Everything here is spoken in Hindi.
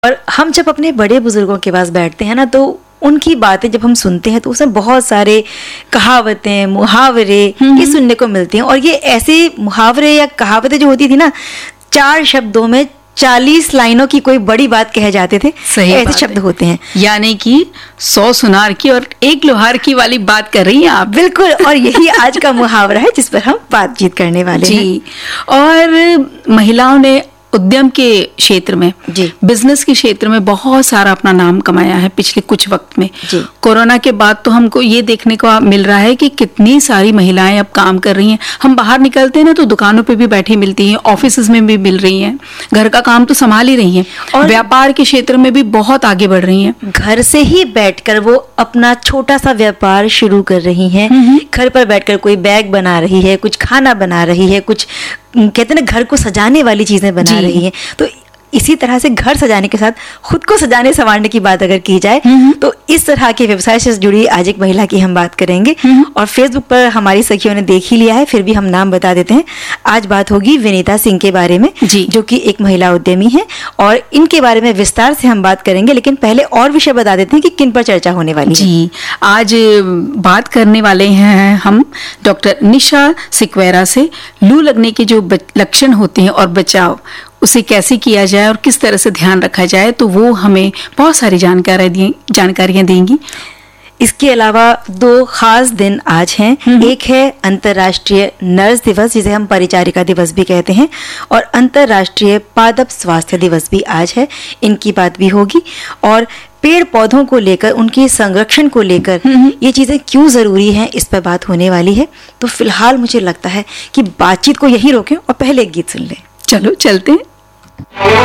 और हम जब अपने बड़े बुजुर्गों के पास बैठते हैं ना, तो उनकी बातें जब हम सुनते हैं तो उसमें बहुत सारे कहावतें, मुहावरे ये सुनने को मिलते हैं। और ये ऐसे मुहावरे या कहावतें जो होती थी ना, 4 शब्दों में 40 लाइनों की कोई बड़ी बात कह जाते थे, ऐसे शब्द होते हैं। यानी कि 100 सुनार की और 1 लोहार की वाली बात कर रही हैं आप। बिल्कुल, और यही आज का मुहावरा है जिस पर हम बातचीत करने वाले हैं। जी, और महिलाओं ने उद्यम के क्षेत्र में, बिजनेस के क्षेत्र में बहुत सारा अपना नाम कमाया है पिछले कुछ वक्त में। कोरोना के बाद तो हमको ये देखने को मिल रहा है कि कितनी सारी महिलाएं अब काम कर रही हैं। हम बाहर निकलते हैं ना तो दुकानों पे भी बैठी मिलती हैं, ऑफिस में भी मिल रही हैं, घर का काम तो संभाल ही रही हैं और व्यापार के क्षेत्र में भी बहुत आगे बढ़ रही हैं। घर से ही बैठकर वो अपना छोटा सा व्यापार शुरू कर रही हैं। घर पर बैठकर कोई बैग बना रही है, कुछ खाना बना रही है, कुछ कहते हैं ना घर को सजाने वाली चीजें बना रही हैं। तो इसी तरह से घर सजाने के साथ खुद को सजाने संवारने की बात अगर की जाए तो इस तरह के व्यवसाय से जुड़ी आज एक महिला की हम बात करेंगे। और फेसबुक पर हमारी सखियों ने देख ही लिया है, फिर भी हम नाम बता देते हैं। आज बात होगी विनीता सिंह के बारे में, जो कि एक महिला उद्यमी है, और इनके बारे में विस्तार से हम बात करेंगे। लेकिन पहले और विषय बता देते हैं कि किन पर चर्चा होने वाली है। जी, आज बात करने वाले हैं हम डॉक्टर निशा सिक्वेरा से लू लगने के जो लक्षण होते हैं और बचाव उसे कैसे किया जाए और किस तरह से ध्यान रखा जाए, तो वो हमें बहुत सारी जानकारियां देंगी। इसके अलावा 2 खास दिन आज हैं। एक है अंतर्राष्ट्रीय नर्स दिवस, जिसे हम परिचारिका दिवस भी कहते हैं, और अंतर्राष्ट्रीय पादप स्वास्थ्य दिवस भी आज है। इनकी बात भी होगी। और पेड़ पौधों को लेकर, उनके संरक्षण को लेकर ये चीजें क्यों जरूरी हैं, इस पर बात होने वाली है। तो फिलहाल मुझे लगता है कि बातचीत को यही रोकें और पहले एक गीत सुन लें। चलो चलते हैं।